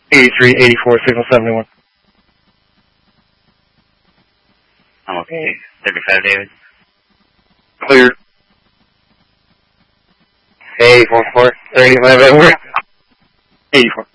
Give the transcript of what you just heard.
8384, signal 71. I'm okay. 35, David. Clear. Hey, 44, 35, over. 84.